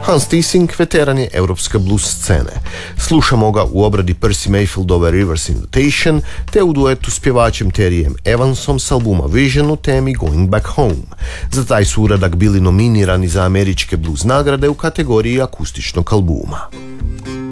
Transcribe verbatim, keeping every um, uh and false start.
Hans Theessing veteran je europske blues scene. Slušamo ga u obradi Percy Mayfieldove River's Invitation te u duetu s pjevačem Terryjem Evansom s albuma Vision u temi Going Back Home. Za taj su uradak bili nominirani za američke blues nagrade u kategoriji akustičnog albuma.